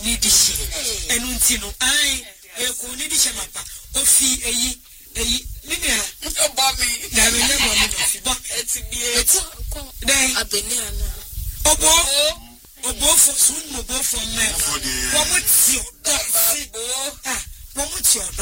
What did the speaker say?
ni di shi enu nti no ai e ko ni di shemapa ofi eyi nini ba mi da me ne mo mi fi ba eti bi e dai abeni ana obo for sun mo bo for me wo mo ti